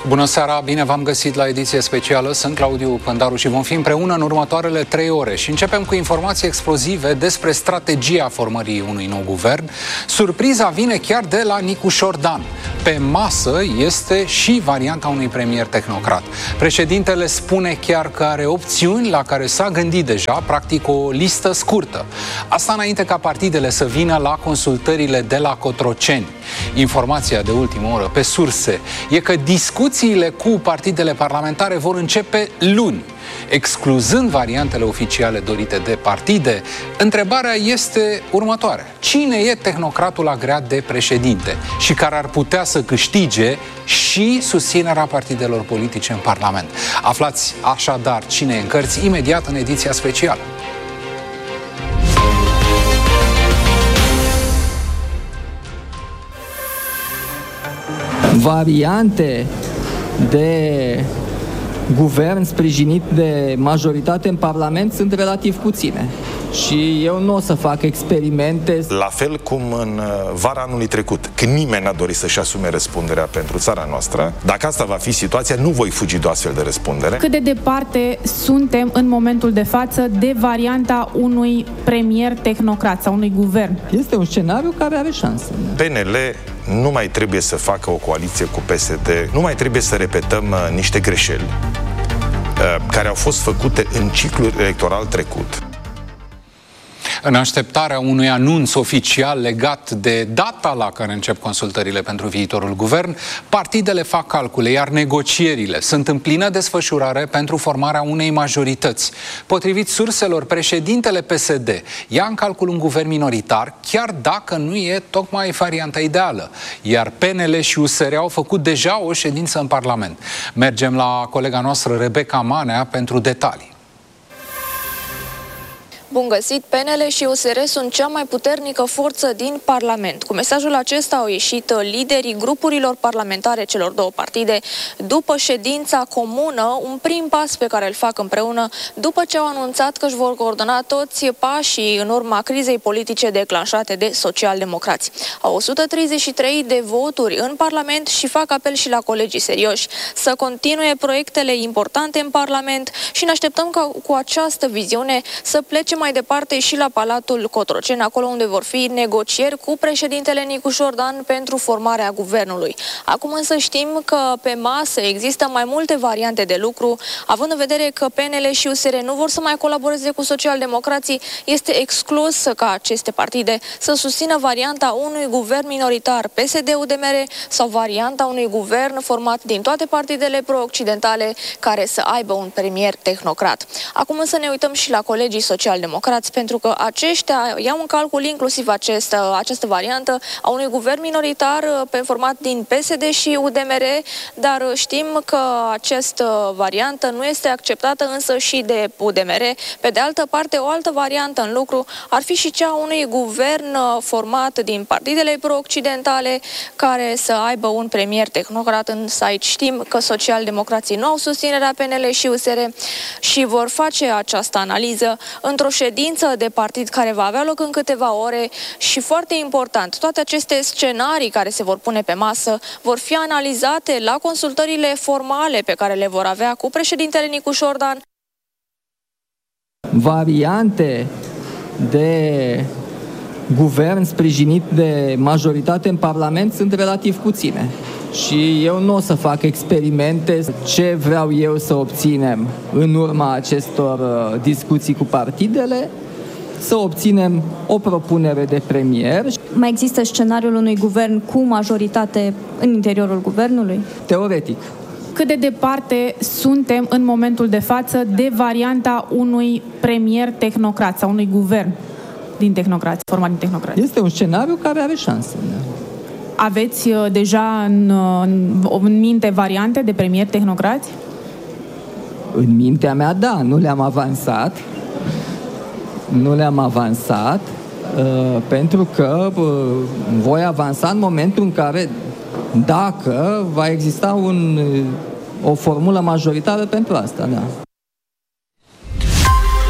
Bună seara, bine v-am găsit la ediție specială. Sunt Claudiu Pândaru și vom fi împreună în următoarele 3 ore. Și începem cu informații explozive despre strategia formării unui nou guvern. Surpriza vine chiar de la Nicu Șordan. Pe masă este și varianta unui premier tehnocrat. Președintele spune chiar că are opțiuni la care s-a gândit deja, practic o listă scurtă. Asta înainte ca partidele să vină la consultările de la Cotroceni. Informația de ultimă oră pe surse e că discuțiile cu partidele parlamentare vor începe luni. Excluzând variantele oficiale dorite de partide, întrebarea este următoarea. Cine e tehnocratul agreat de președinte și care ar putea să câștige și susținerea partidelor politice în Parlament? Aflați așadar cine e în cărți imediat în ediția specială. Variante de guvern sprijinit de majoritate în Parlament sunt relativ puține. Și eu nu o să fac experimente. La fel cum în vara anului trecut, când nimeni n-a dorit să-și asume răspunderea pentru țara noastră, dacă asta va fi situația, nu voi fugi de o astfel de răspundere. Cât de departe suntem în momentul de față de varianta unui premier tehnocrat sau unui guvern? Este un scenariu care are șanse. PNL nu mai trebuie să facă o coaliție cu PSD, nu mai trebuie să repetăm niște greșeli care au fost făcute în ciclul electoral trecut. În așteptarea unui anunț oficial legat de data la care încep consultările pentru viitorul guvern, partidele fac calcule, iar negocierile sunt în plină desfășurare pentru formarea unei majorități. Potrivit surselor, președintele PSD ia în calcul un guvern minoritar, chiar dacă nu e tocmai varianta ideală. Iar PNL și USR au făcut deja o ședință în Parlament. Mergem la colega noastră Rebecca Manea pentru detalii. Bun găsit, PNL și USR sunt cea mai puternică forță din Parlament. Cu mesajul acesta au ieșit liderii grupurilor parlamentare celor două partide după ședința comună, un prim pas pe care îl fac împreună după ce au anunțat că își vor coordona toți pașii în urma crizei politice declanșate de socialdemocrați. Au 133 de voturi în Parlament și fac apel și la colegii serioși să continue proiectele importante în Parlament și ne așteptăm ca cu această viziune să plece mai departe și la Palatul Cotroceni, acolo unde vor fi negocieri cu președintele Nicu Șordan pentru formarea guvernului. Acum însă știm că pe masă există mai multe variante de lucru, având în vedere că PNL și USR nu vor să mai colaboreze cu socialdemocrații, este exclus ca aceste partide să susțină varianta unui guvern minoritar PSD-UDMR sau varianta unui guvern format din toate partidele pro-occidentale care să aibă un premier tehnocrat. Acum însă ne uităm și la colegii socialdemocrați, pentru că aceștia iau în calcul inclusiv această variantă a unui guvern minoritar format din PSD și UDMR, dar știm că această variantă nu este acceptată însă și de UDMR. Pe de altă parte, o altă variantă în lucru ar fi și cea unui guvern format din partidele pro-occidentale care să aibă un premier tehnocrat, însă aici știm că socialdemocrații nu au susținerea PNL și USR și vor face această analiză într-o ședință de partid care va avea loc în câteva ore și, foarte important, toate aceste scenarii care se vor pune pe masă vor fi analizate la consultările formale pe care le vor avea cu președintele Nicu Șordan. Variante de guvern sprijinit de majoritate în Parlament sunt relativ puține. Și eu nu o să fac experimente ce vreau eu să obținem în urma acestor discuții cu partidele, să obținem o propunere de premier. Mai există scenariul unui guvern cu majoritate în interiorul guvernului? Teoretic. Cât de departe suntem în momentul de față de varianta unui premier tehnocrat sau unui guvern din tehnocrați, format din tehnocrați? Este un scenariu care are șanse. Aveți deja în minte variante de premier tehnocrați? În mintea mea, da, nu le-am avansat. Pentru că voi avansa în momentul în care, dacă va exista o formulă majoritară pentru asta, da.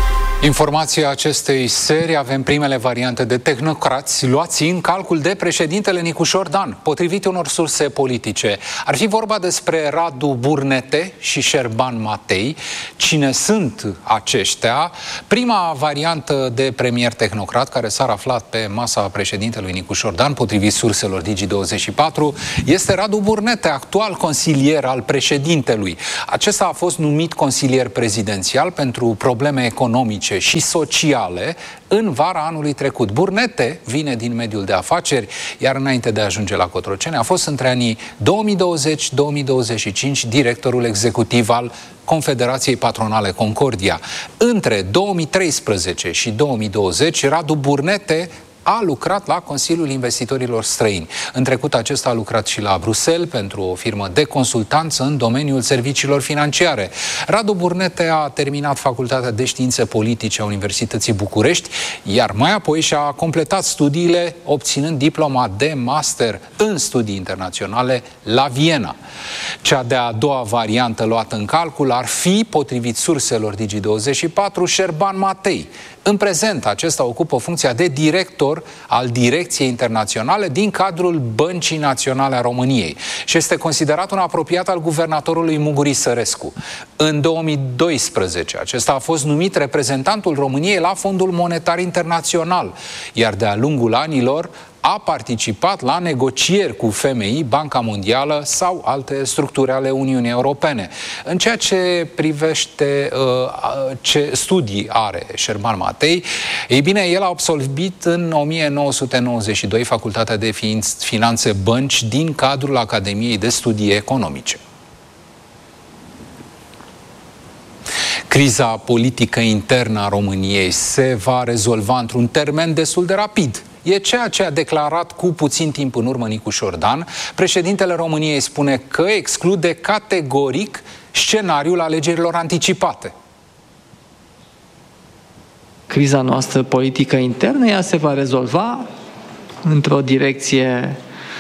Informația acestei serii, avem primele variante de tehnocrați luați în calcul de președintele Nicușor Dan. Potrivit unor surse politice, ar fi vorba despre Radu Burnete și Șerban Matei. Cine sunt aceștia? Prima variantă de premier tehnocrat care s-ar afla pe masa președintelui Nicușor Dan, potrivit surselor Digi24, este Radu Burnete, actual consilier al președintelui. Acesta a fost numit consilier prezidențial pentru probleme economice și sociale în vara anului trecut. Burnete vine din mediul de afaceri, iar înainte de a ajunge la Cotroceni a fost între anii 2020-2025 directorul executiv al Confederației Patronale Concordia. Între 2013 și 2020, Radu Burnete a lucrat la Consiliul Investitorilor Străini. În trecut acesta a lucrat și la Bruxelles pentru o firmă de consultanță în domeniul serviciilor financiare. Radu Burnete a terminat Facultatea de Științe Politice a Universității București, iar mai apoi și-a completat studiile obținând diploma de master în studii internaționale la Viena. Cea de-a doua variantă luată în calcul ar fi, potrivit surselor Digi24, Șerban Matei. În prezent, acesta ocupă funcția de director al Direcției Internaționale din cadrul Băncii Naționale a României și este considerat un apropiat al guvernatorului Muguri Sărescu. În 2012, acesta a fost numit reprezentantul României la Fondul Monetar Internațional, iar de-a lungul anilor a participat la negocieri cu FMI, Banca Mondială sau alte structuri ale Uniunii Europene. În ceea ce privește ce studii are Șerban Matei, ei bine, el a absolvit în 1992 Facultatea de Finanțe Bănci din cadrul Academiei de Studii Economice. Criza politică internă a României se va rezolva într-un termen destul de rapid. E ceea ce a declarat cu puțin timp în urmă Nicușor Dan. Președintele României spune că exclude categoric scenariul alegerilor anticipate. Criza noastră politică internă, ea se va rezolva într-o direcție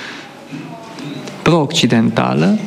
pro-occidentală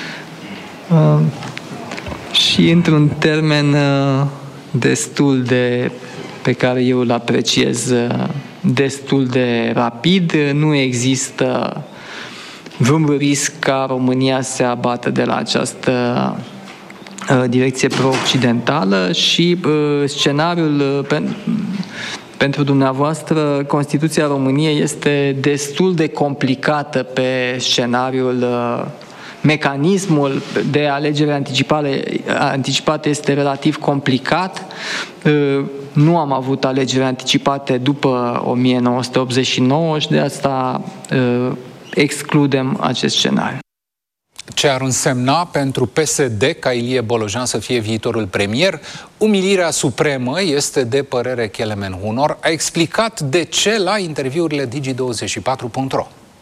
și într-un termen destul de, pe care eu îl apreciez, destul de rapid. Nu există vreun risc ca România să se abată de la această direcție pro-occidentală și scenariul pentru dumneavoastră, Constituția României este destul de complicată pe scenariul mecanismul de alegere anticipate este relativ complicat. Nu am avut alegeri anticipate după 1989 și de asta excludem acest scenariu. Ce ar însemna pentru PSD ca Ilie Bolojan să fie viitorul premier? Umilirea supremă este de părere Kelemen Hunor. A explicat de ce la interviurile Digi24.ro.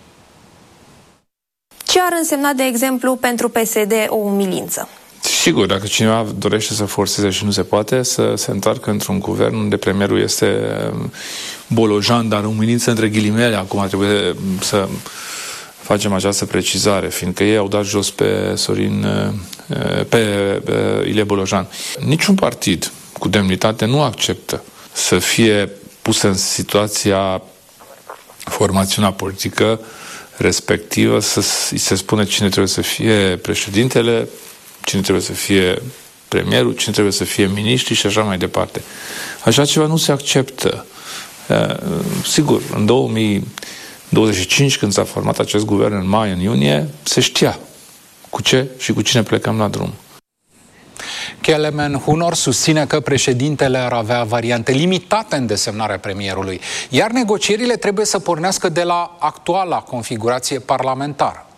Ce ar însemna, de exemplu, pentru PSD o umilință? Sigur, dacă cineva dorește să forțeze și nu se poate, să se întoarcă într-un guvern unde premierul este Bolojan, dar umilință între ghilimele. Acum trebuie să facem această precizare, fiindcă ei au dat jos pe Ilie Bolojan. Niciun partid cu demnitate nu acceptă să fie pus în situația formațiunea politică respectivă, îi se spune cine trebuie să fie președintele, cine trebuie să fie premierul, cine trebuie să fie miniștri și așa mai departe. Așa ceva nu se acceptă. Sigur, în 2025, când s-a format acest guvern în mai, în iunie, se știa cu ce și cu cine plecăm la drum. Kelemen Hunor susține că președintele ar avea variante limitate în desemnarea premierului, iar negocierile trebuie să pornească de la actuala configurație parlamentară.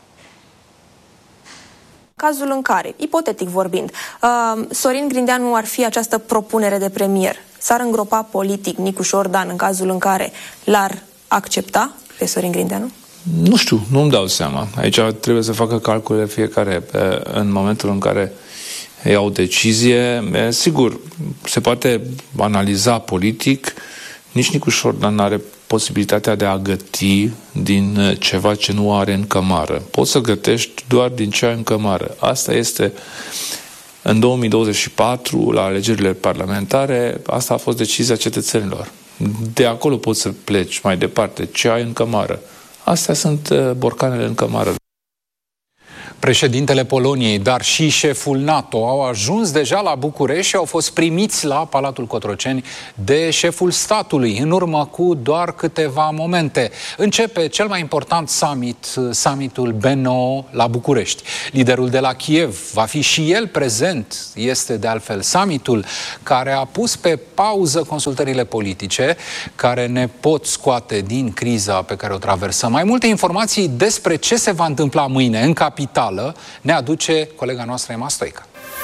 Cazul în care, ipotetic vorbind, Sorin Grindeanu ar fi această propunere de premier, s-ar îngropa politic Nicușor Dan în cazul în care l-ar accepta pe Sorin Grindeanu? Nu știu, nu-mi dau seama. Aici trebuie să facă calcule fiecare în momentul în care ia o decizie. Sigur, se poate analiza politic. Nici Nicușor Dan nu are posibilitatea de a găti din ceva ce nu are în cămară. Poți să gătești doar din ce ai în cămară. Asta este În 2024, la alegerile parlamentare, asta a fost decizia cetățenilor. De acolo poți să pleci mai departe. Ce ai în cămară? Astea sunt borcanele în cămară. Președintele Poloniei, dar și șeful NATO au ajuns deja la București și au fost primiți la Palatul Cotroceni de șeful statului, în urmă cu doar câteva momente. Începe cel mai important summitul B9 la București. Liderul de la Kiev va fi și el prezent. Este de altfel summitul care a pus pe pauză consultările politice care ne pot scoate din criza pe care o traversăm. Mai multe informații despre ce se va întâmpla mâine în capitală ne aduce colega noastră Emma Stoica.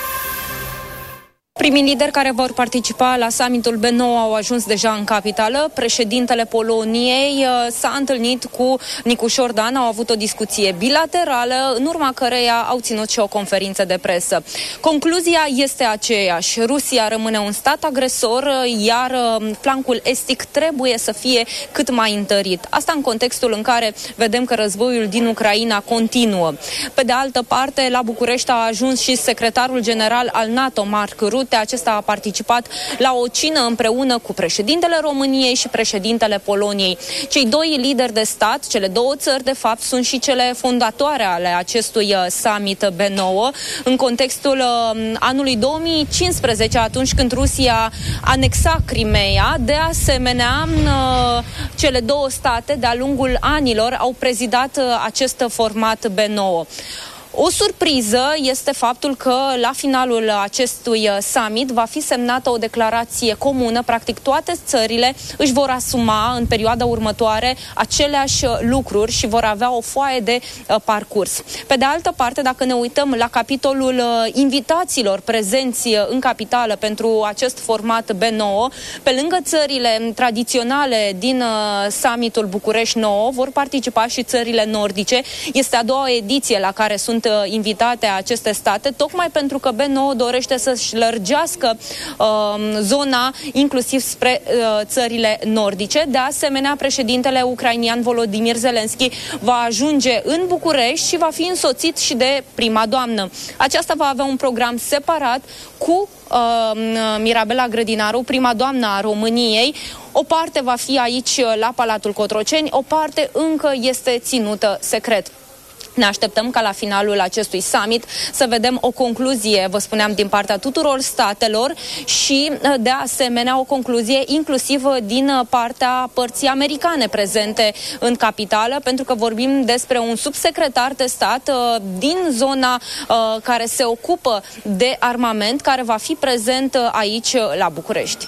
Primii lideri care vor participa la summitul B9 au ajuns deja în capitală. Președintele Poloniei s-a întâlnit cu Nicușor Dan, au avut o discuție bilaterală, în urma căreia au ținut și o conferință de presă. Concluzia este aceeași. Rusia rămâne un stat agresor, iar flancul estic trebuie să fie cât mai întărit. Asta în contextul în care vedem că războiul din Ucraina continuă. Pe de altă parte, la București a ajuns și secretarul general al NATO, Mark Rutte. Acesta a participat la o cină împreună cu președintele României și președintele Poloniei. Cei doi lideri de stat, cele două țări de fapt, sunt și cele fondatoare ale acestui summit B9 în contextul anului 2015, atunci când Rusia anexa Crimeea. De asemenea, cele două state de-a lungul anilor au prezidat acest format B9. O surpriză este faptul că la finalul acestui summit va fi semnată o declarație comună. Practic toate țările își vor asuma în perioada următoare aceleași lucruri și vor avea o foaie de parcurs. Pe de altă parte, dacă ne uităm la capitolul invitaților prezenți în capitală pentru acest format B9, pe lângă țările tradiționale din summitul București 9 vor participa și țările nordice. Este a doua ediție la care sunt invitate aceste state, tocmai pentru că B9 dorește să-și lărgească zona inclusiv spre țările nordice. De asemenea, președintele ucrainian Volodymyr Zelensky va ajunge în București și va fi însoțit și de prima doamnă. Aceasta va avea un program separat cu Mirabela Grădinaru, prima doamnă a României. O parte va fi aici la Palatul Cotroceni, o parte încă este ținută secret. Ne așteptăm ca la finalul acestui summit să vedem o concluzie, vă spuneam, din partea tuturor statelor și, de asemenea, o concluzie inclusiv din partea părții americane prezente în capitală, pentru că vorbim despre un subsecretar de stat din zona care se ocupă de armament, care va fi prezent aici la București.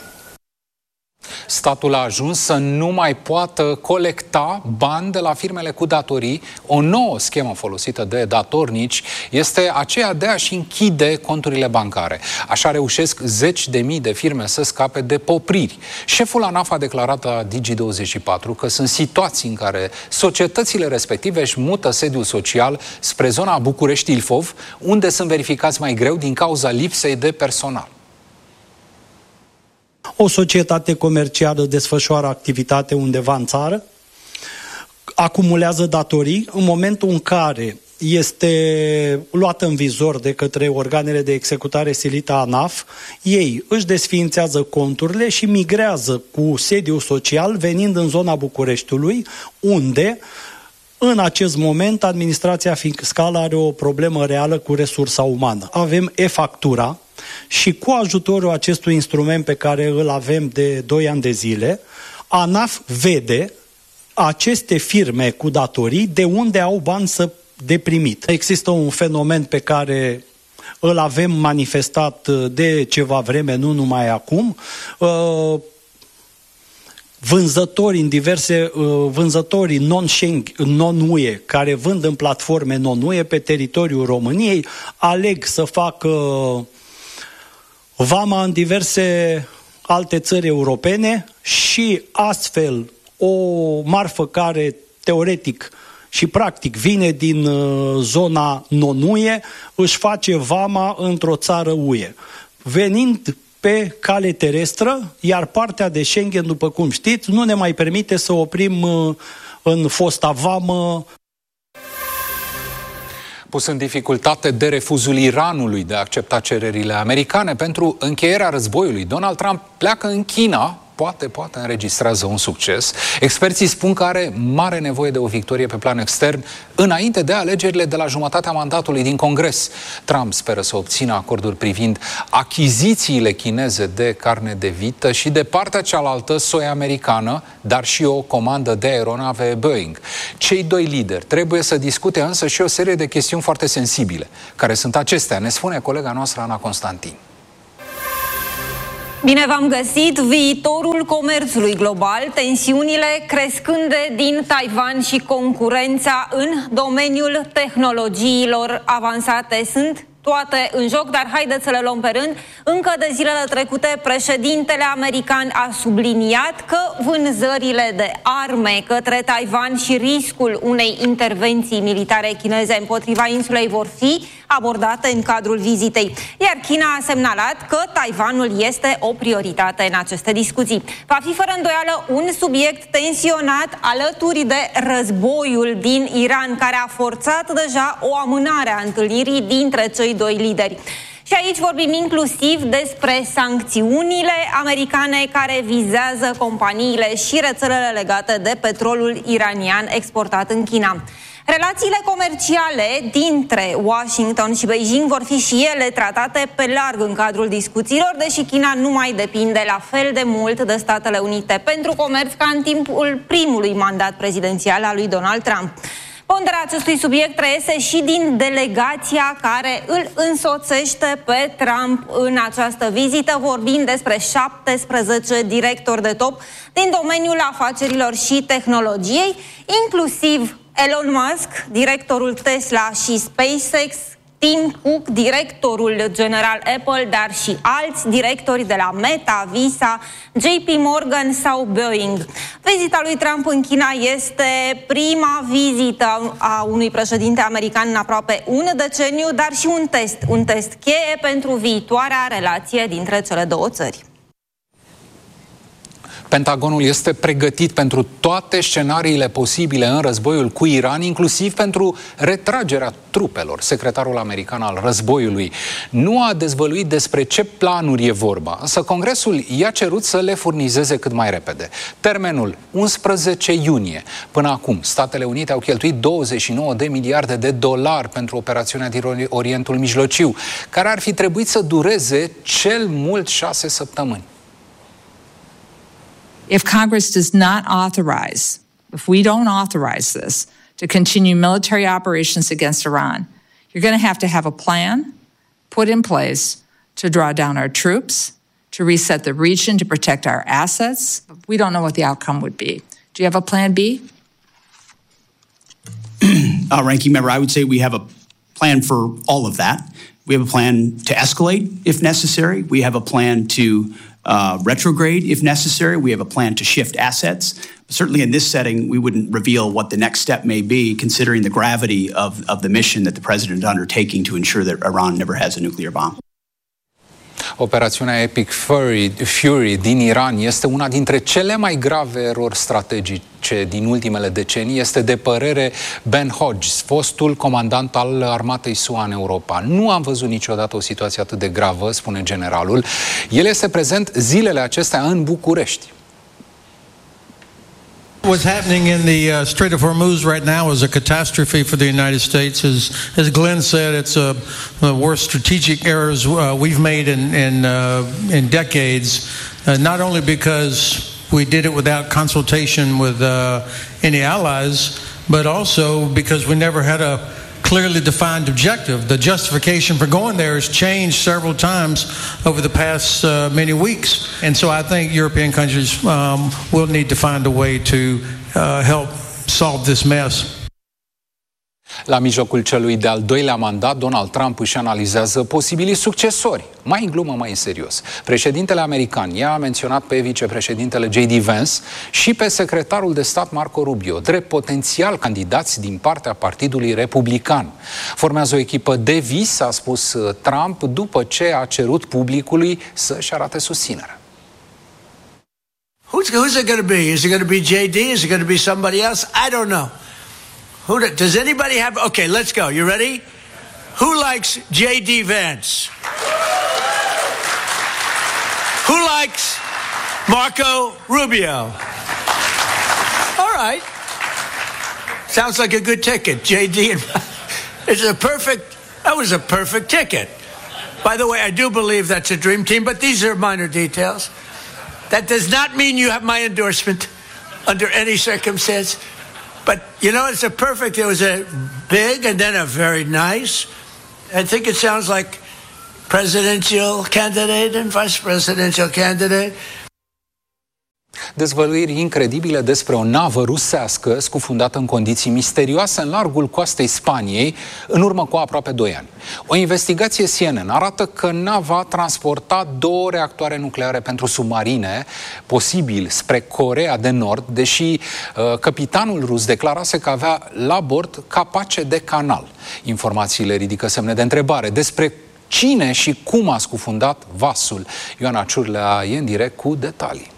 Statul a ajuns să nu mai poată colecta bani de la firmele cu datorii. O nouă schemă folosită de datornici este aceea de a-și închide conturile bancare. Așa reușesc zeci de mii de firme să scape de popriri. Șeful ANAF a declarat la Digi24 că sunt situații în care societățile respective își mută sediul social spre zona București-Ilfov, unde sunt verificați mai greu din cauza lipsei de personal. O societate comercială desfășoară activitate undeva în țară, acumulează datorii, în momentul în care este luată în vizor de către organele de executare silită ANAF, ei își desființează conturile și migrează cu sediul social venind în zona Bucureștiului, unde în acest moment administrația fiscală are o problemă reală cu resursa umană. Avem e-factura și cu ajutorul acestui instrument pe care îl avem de 2 ani de zile, ANAF vede aceste firme cu datorii de unde au bani de primit. Există un fenomen pe care îl avem manifestat de ceva vreme, nu numai acum. Vânzătorii non-UE care vând în platforme non-UE pe teritoriul României aleg să facă vama în diverse alte țări europene și astfel o marfă care teoretic și practic vine din zona non-UE își face vama într-o țară UE. Venind pe cale terestră, iar partea de Schengen, după cum știți, nu ne mai permite să oprim în fosta vamă. Pus în dificultate de refuzul Iranului de a accepta cererile americane pentru încheierea războiului, Donald Trump pleacă în China, poate înregistrează un succes. Experții spun că are mare nevoie de o victorie pe plan extern înainte de alegerile de la jumătatea mandatului din Congres. Trump speră să obțină acorduri privind achizițiile chineze de carne de vită și de partea cealaltă soia americană, dar și o comandă de aeronave Boeing. Cei doi lideri trebuie să discute însă și o serie de chestiuni foarte sensibile. Care sunt acestea? Ne spune colega noastră Ana Constantin. Bine v-am găsit! Viitorul comerțului global, tensiunile crescânde din Taiwan și concurența în domeniul tehnologiilor avansate sunt toate în joc, dar haideți să le luăm pe rând. Încă de zilele trecute, președintele american a subliniat că vânzările de arme către Taiwan și riscul unei intervenții militare chineze împotriva insulei vor fi abordate în cadrul vizitei. Iar China a semnalat că Taiwanul este o prioritate în aceste discuții. Va fi fără îndoială un subiect tensionat alături de războiul din Iran, care a forțat deja o amânare a întâlnirii dintre cei doi lideri. Și aici vorbim inclusiv despre sancțiunile americane care vizează companiile și rețelele legate de petrolul iranian exportat în China. Relațiile comerciale dintre Washington și Beijing vor fi și ele tratate pe larg în cadrul discuțiilor, deși China nu mai depinde la fel de mult de Statele Unite pentru comerț ca în timpul primului mandat prezidențial al lui Donald Trump. Ponderea acestui subiect reiese și din delegația care îl însoțește pe Trump în această vizită. Vorbim despre 17 directori de top din domeniul afacerilor și tehnologiei, inclusiv Elon Musk, directorul Tesla și SpaceX, Tim Cook, directorul general Apple, dar și alți directori de la Meta, Visa, JP Morgan sau Boeing. Vizita lui Trump în China este prima vizită a unui președinte american în aproape un deceniu, dar și un test cheie pentru viitoarea relație dintre cele două țări. Pentagonul este pregătit pentru toate scenariile posibile în războiul cu Iran, inclusiv pentru retragerea trupelor. Secretarul american al războiului nu a dezvăluit despre ce planuri e vorba, însă Congresul i-a cerut să le furnizeze cât mai repede. Termenul 11 iunie. Până acum, Statele Unite au cheltuit 29 de miliarde de dolari pentru operațiunea din Orientul Mijlociu, care ar fi trebuit să dureze cel mult 6 săptămâni. If Congress does not authorize, if we don't authorize this, to continue military operations against Iran, you're going to have a plan put in place to draw down our troops, to reset the region, to protect our assets. We don't know what the outcome would be. Do you have a plan B? Ranking member, I would say we have a plan for all of that. We have a plan to escalate if necessary. We have a plan to retrograde if necessary. We have a plan to shift assets. Certainly in this setting, we wouldn't reveal what the next step may be, considering the gravity of the mission that the president is undertaking to ensure that Iran never has a nuclear bomb. Operațiunea Epic Fury din Iran este una dintre cele mai grave erori strategice din ultimele decenii, este de părere Ben Hodges, fostul comandant al armatei SUA în Europa. Nu am văzut niciodată o situație atât de gravă, spune generalul. El este prezent zilele acestea în București. What's happening in the Strait of Hormuz right now is a catastrophe for the United States. As Glenn said, it's the worst strategic errors we've made in decades, not only because we did it without consultation with any allies, but also because we never had a clearly defined objective. The justification for going there has changed several times over the past many weeks. And so I think European countries will need to find a way to help solve this mess. La mijlocul celui de-al doilea mandat, Donald Trump își analizează posibilii succesori. Mai în glumă, mai în serios. Președintele american i-a menționat pe vicepreședintele J.D. Vance și pe secretarul de stat Marco Rubio, drept potențial candidați din partea Partidului Republican. Formează o echipă de vis, a spus Trump, după ce a cerut publicului să-și arate susținerea. Who's it going to be? Is it going to be J.D.? Is it going to be somebody else? I don't know. Does anybody have... Okay, let's go. You ready? who likes J.D. Vance? Who likes Marco Rubio? All right. Sounds like a good ticket. J.D. That was a perfect ticket. By the way, I do believe that's a dream team, but these are minor details. That does not mean you have my endorsement under any circumstance. But, you know, it's a perfect, it was a big and then a very nice. I think it sounds like presidential candidate and vice presidential candidate. Dezvăluiri incredibile despre o navă rusească scufundată în condiții misterioase în largul coastei Spaniei în urmă cu aproape 2 ani. O investigație CNN arată că nava transporta 2 reactoare nucleare pentru submarine, posibil spre Coreea de Nord, deși capitanul rus declarase că avea la bord capace de canal. Informațiile ridică semne de întrebare despre cine și cum a scufundat vasul. Ioana Ciurlea e în direct cu detalii.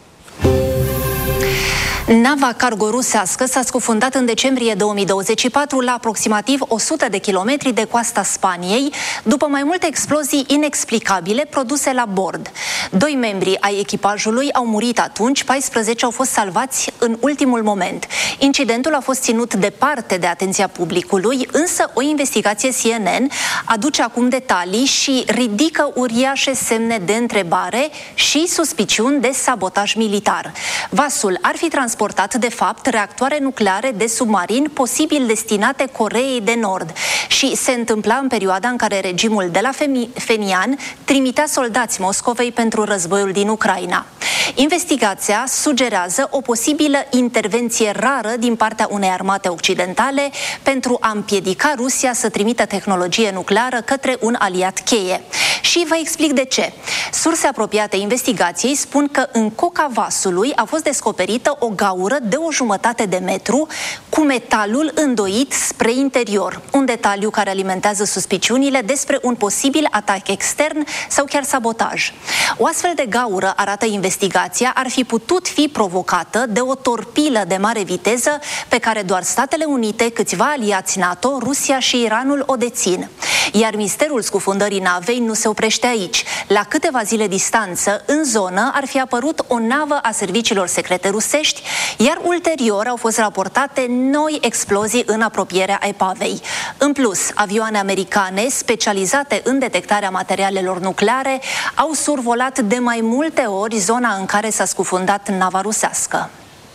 Nava cargo rusească s-a scufundat în decembrie 2024 la aproximativ 100 de kilometri de coasta Spaniei, după mai multe explozii inexplicabile produse la bord. 2 membri ai echipajului au murit atunci, 14 au fost salvați în ultimul moment. Incidentul a fost ținut departe de atenția publicului, însă o investigație CNN aduce acum detalii și ridică uriașe semne de întrebare și suspiciuni de sabotaj militar. Vasul ar fi transportat de fapt reactoare nucleare de submarin posibil destinate Coreei de Nord și se întâmpla în perioada în care regimul de la Phenian trimitea soldați Moscovei pentru războiul din Ucraina. Investigația sugerează o posibilă intervenție rară din partea unei armate occidentale pentru a împiedica Rusia să trimită tehnologie nucleară către un aliat cheie. Și vă explic de ce. Surse apropiate investigației spun că în coca vasului a fost descoperită o gaură de 1,5 de metru cu metalul îndoit spre interior. Un detaliu care alimentează suspiciunile despre un posibil atac extern sau chiar sabotaj. O astfel de gaură, arată investigația, ar fi putut fi provocată de o torpilă de mare viteză pe care doar Statele Unite, câțiva aliați NATO, Rusia și Iranul o dețin. Iar misterul scufundării navei nu se oprește aici. La câteva zile distanță, în zonă, ar fi apărut o navă a serviciilor secrete rusești, iar ulterior au fost raportate noi explozii în apropierea epavei. În plus, avioane americane specializate în detectarea materialelor nucleare au survolat de mai multe ori zona în care s-a scufundat nava rusească.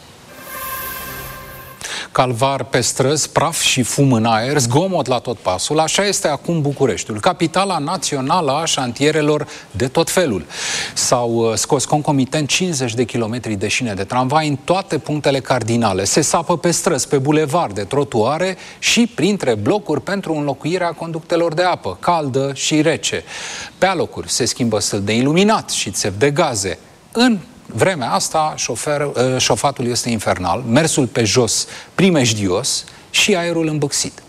Calvar pe străzi, praf și fum în aer, zgomot la tot pasul. Așa este acum Bucureștiul, capitala națională a șantierelor de tot felul. S-au scos concomitent 50 de kilometri de șine de tramvai în toate punctele cardinale. Se sapă pe străzi, pe bulevarde, trotuare și printre blocuri pentru înlocuirea conductelor de apă, caldă și rece. Pe alocuri se schimbă stâlp de iluminat și țevi de gaze. În vremea asta, șofatul este infernal, mersul pe jos primejdios și aerul îmbâxit.